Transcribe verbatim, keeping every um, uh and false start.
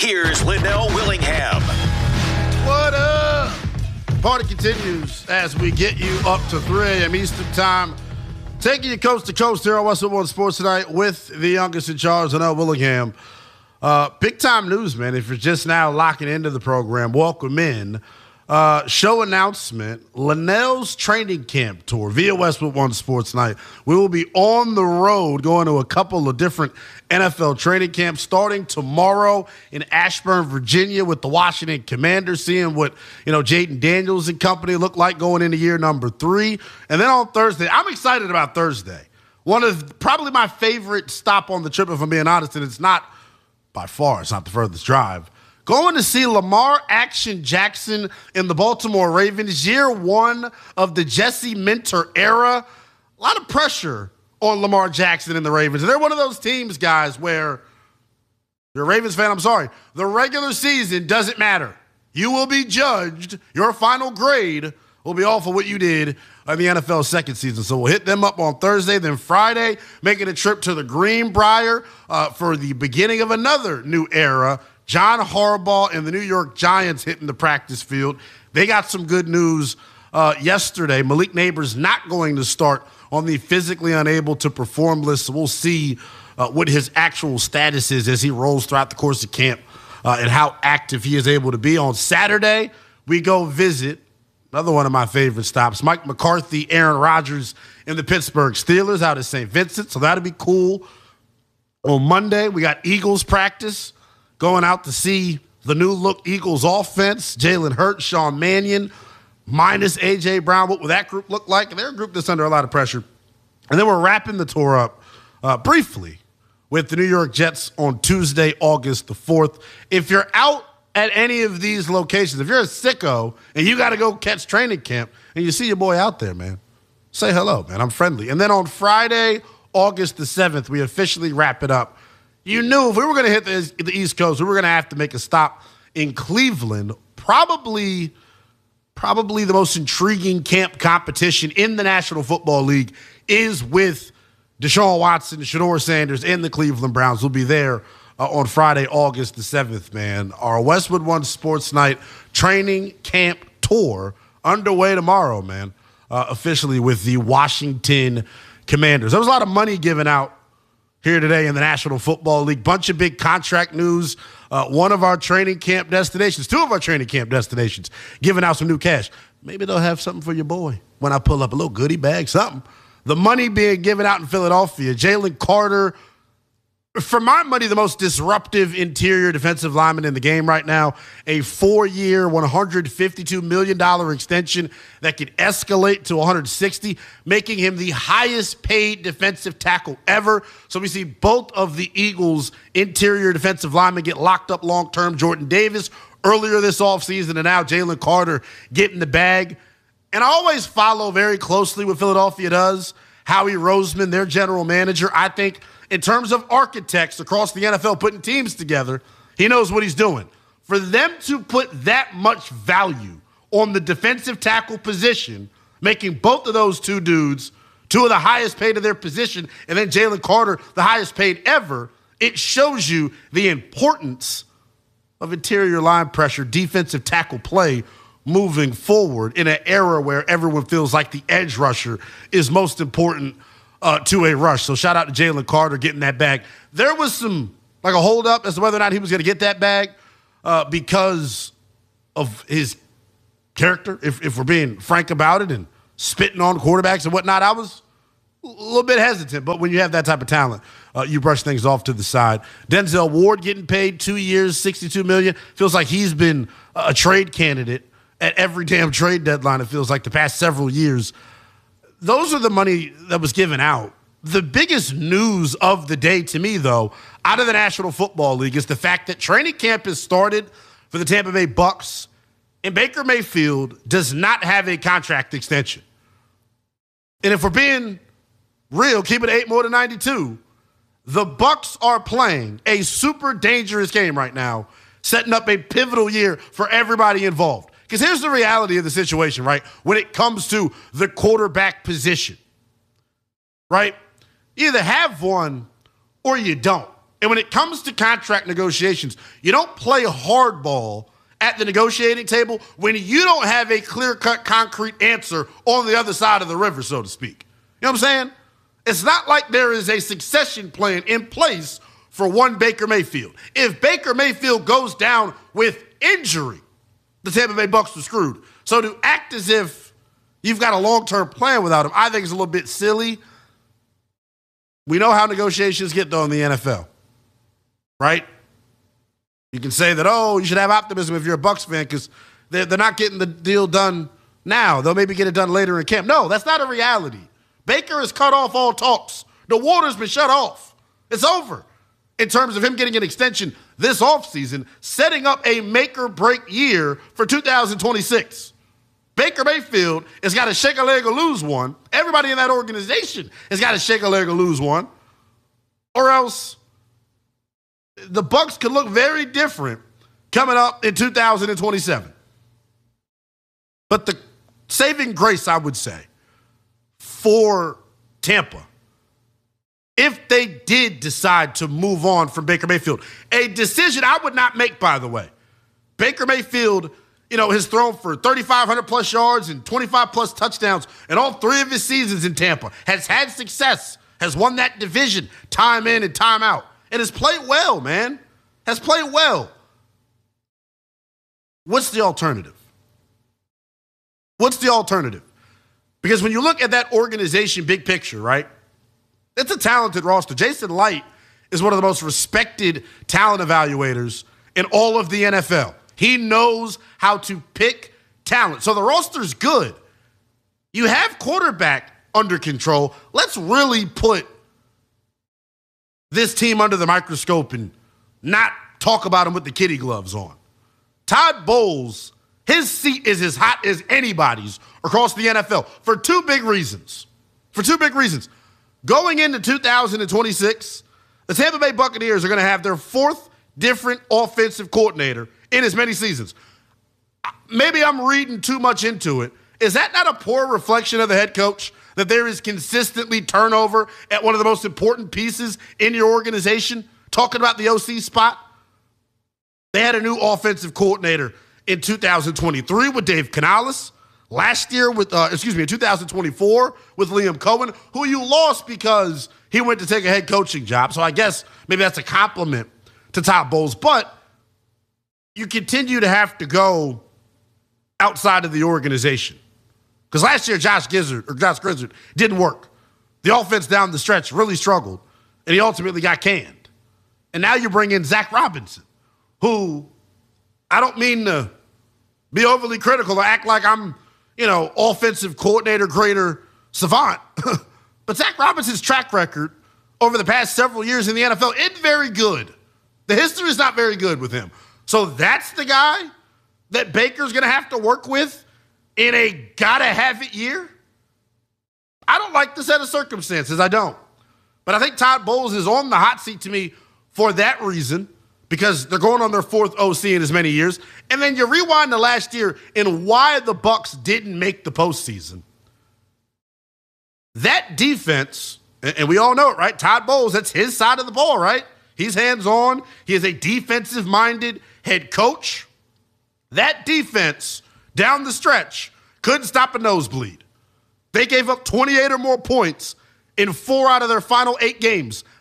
Here's Linnell Willingham. What up? Party continues as we get you up to three a.m. Eastern Time. Taking you coast to coast here on Westwood One Sports tonight with the youngest in charge, Linnell Willingham. Uh, big time news, man. If you're just now locking into the program, welcome in. Uh, show announcement, Linnell's training camp tour via Westwood One Sports Night. We will be on the road going to a couple of different N F L training camps starting tomorrow in Ashburn, Virginia with the Washington Commanders, seeing what, you know, Jaden Daniels and company look like going into year number three. And then on Thursday, I'm excited about Thursday. One of probably my favorite stop on the trip, if I'm being honest, and it's not by far, it's not the furthest drive. Going to see Lamar Action Jackson in the Baltimore Ravens, year one of the Jesse Minter era. A lot of pressure on Lamar Jackson and the Ravens. And they're one of those teams, guys, where you're a Ravens fan, I'm sorry. The regular season doesn't matter. You will be judged. Your final grade will be off of what you did in the N F L second season. So we'll hit them up on Thursday. Then Friday, making a trip to the Greenbrier uh, for the beginning of another new era. John Harbaugh and the New York Giants hitting the practice field. They got some good news uh, yesterday. Malik Neighbors not going to start on the physically unable to perform list. So we'll see uh, what his actual status is as he rolls throughout the course of camp uh, and how active he is able to be. On Saturday, we go visit another one of my favorite stops, Mike McCarthy, Aaron Rodgers, and the Pittsburgh Steelers out at Saint Vincent. So that'll be cool. On Monday, we got Eagles practice. Going out to see the new look Eagles offense, Jalen Hurts, Sean Mannion, minus A J Brown. What will that group look like? And they're a group that's under a lot of pressure. And then we're wrapping the tour up uh, briefly with the New York Jets on Tuesday, August the fourth. If you're out at any of these locations, if you're a sicko and you got to go catch training camp and you see your boy out there, man, say hello, man. I'm friendly. And then on Friday, August the seventh, we officially wrap it up. You knew if we were going to hit the, the East Coast, we were going to have to make a stop in Cleveland. Probably, probably the most intriguing camp competition in the National Football League is with Deshaun Watson, Shedeur Sanders, and the Cleveland Browns. We'll be there uh, on Friday, August the seventh, man. Our Westwood One Sports Night training camp tour underway tomorrow, man, uh, officially with the Washington Commanders. There was a lot of money given out here today in the National Football League. Bunch of big contract news. Uh, one of our training camp destinations, two of our training camp destinations, giving out some new cash. Maybe they'll have something for your boy when I pull up a little goodie bag, something. The money being given out in Philadelphia. Jalen Carter, for my money, the most disruptive interior defensive lineman in the game right now. A four-year, one hundred fifty-two million dollars extension that could escalate to one hundred sixty, making him the highest-paid defensive tackle ever. So we see both of the Eagles' interior defensive linemen get locked up long-term. Jordan Davis earlier this offseason, and now Jalen Carter getting the bag. And I always follow very closely what Philadelphia does. Howie Roseman, their general manager, I think in terms of architects across the N F L putting teams together, he knows what he's doing. For them to put that much value on the defensive tackle position, making both of those two dudes two of the highest paid of their position, and then Jalen Carter, the highest paid ever, it shows you the importance of interior line pressure, defensive tackle play moving forward in an era where everyone feels like the edge rusher is most important Uh, to a rush. So shout out to Jalen Carter getting that bag. There was some, like a hold up as to whether or not he was going to get that bag uh, because of his character, if, if we're being frank about it, and spitting on quarterbacks and whatnot. I was a little bit hesitant, but when you have that type of talent, uh, you brush things off to the side. Denzel Ward getting paid two years, sixty-two million dollars. Feels like he's been a trade candidate at every damn trade deadline, it feels like, the past several years. Those are the money that was given out. The biggest news of the day to me, though, out of the National Football League is the fact that training camp has started for the Tampa Bay Bucks, and Baker Mayfield does not have a contract extension. And if we're being real, keep it eight more than ninety-two, the Bucks are playing a super dangerous game right now, setting up a pivotal year for everybody involved. Because here's the reality of the situation, right? When it comes to the quarterback position, right? You either have one or you don't. And when it comes to contract negotiations, you don't play hardball at the negotiating table when you don't have a clear-cut, concrete answer on the other side of the river, so to speak. You know what I'm saying? It's not like there is a succession plan in place for one Baker Mayfield. If Baker Mayfield goes down with injury, the Tampa Bay Bucs are screwed. So to act as if you've got a long-term plan without him, I think is a little bit silly. We know how negotiations get, though, in the N F L, right? You can say that, oh, you should have optimism if you're a Bucs fan because they're, they're not getting the deal done now. They'll maybe get it done later in camp. No, that's not a reality. Baker has cut off all talks. The water's been shut off. It's over in terms of him getting an extension this offseason, setting up a make-or-break year for two thousand twenty-six. Baker Mayfield has got to shake a leg or lose one. Everybody in that organization has got to shake a leg or lose one. Or else the Bucs could look very different coming up in two thousand twenty-seven. But the saving grace, I would say, for Tampa, if they did decide to move on from Baker Mayfield, a decision I would not make, by the way. Baker Mayfield, you know, has thrown for thirty-five hundred plus yards and twenty-five plus touchdowns in all three of his seasons in Tampa, has had success, has won that division time in and time out, and has played well, man. Has played well. What's the alternative? What's the alternative? Because when you look at that organization, big picture, right? It's a talented roster. Jason Light is one of the most respected talent evaluators in all of the N F L. He knows how to pick talent. So the roster's good. You have quarterback under control. Let's really put this team under the microscope and not talk about them with the kitty gloves on. Todd Bowles, his seat is as hot as anybody's across the N F L for two big reasons. For two big reasons. Going into two thousand twenty-six, the Tampa Bay Buccaneers are going to have their fourth different offensive coordinator in as many seasons. Maybe I'm reading too much into it. Is that not a poor reflection of the head coach, that there is consistently turnover at one of the most important pieces in your organization? Talking about the O C spot. They had a new offensive coordinator in two thousand twenty-three with Dave Canales. Last year with, uh, excuse me, in two thousand twenty-four with Liam Cohen, who you lost because he went to take a head coaching job. So I guess maybe that's a compliment to Todd Bowles. But you continue to have to go outside of the organization. Because last year, Josh Gizzard, or Josh Grizzard didn't work. The offense down the stretch really struggled, and he ultimately got canned. And now you bring in Zach Robinson, who I don't mean to be overly critical or act like I'm, you know, offensive coordinator, greater savant. But Zach Robinson's track record over the past several years in the N F L isn't very good. The history is not very good with him. So that's the guy that Baker's going to have to work with in a gotta-have-it year? I don't like the set of circumstances. I don't. But I think Todd Bowles is on the hot seat to me for that reason, because they're going on their fourth O C in as many years. And then you rewind to last year and why the Bucs didn't make the postseason. That defense, and we all know it, right? Todd Bowles, that's his side of the ball, right? He's hands-on. He is a defensive-minded head coach. That defense, down the stretch, couldn't stop a nosebleed. They gave up twenty-eight or more points in four out of their final eight games